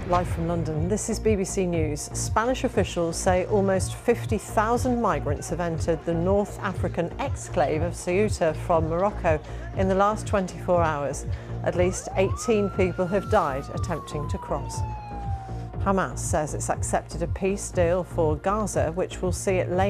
Live from London, this is BBC News. Spanish officials say almost 50,000 migrants have entered the North African exclave of Ceuta from Morocco in the last 24 hours. At least 18 people have died attempting to cross. Hamas says it's accepted a peace deal for Gaza, which will see it lay